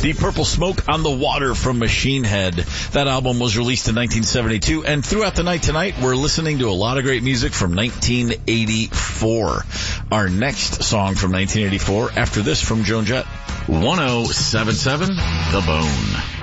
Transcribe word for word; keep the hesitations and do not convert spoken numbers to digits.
Deep Purple, Smoke on the Water from Machine Head. That album was released in nineteen seventy-two, and throughout the night tonight, we're listening to a lot of great music from nineteen eighty-four. Our next song from nineteen eighty-four, after this from Joan Jett. ten seventy-seven The Bone.